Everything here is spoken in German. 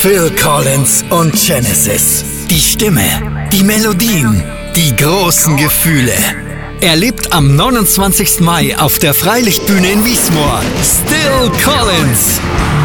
Phil Collins und Genesis. Die Stimme, die Melodien, die großen Gefühle. Erlebt am 29. Mai auf der Freilichtbühne in Wiesmoor Still Collins.